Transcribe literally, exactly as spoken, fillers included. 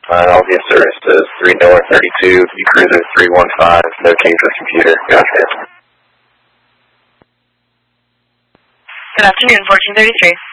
Uh, L V S service is three Miller thirty-two, Cruiser three one five, no change with computer. Gotcha. Good afternoon, fourteen thirty-three.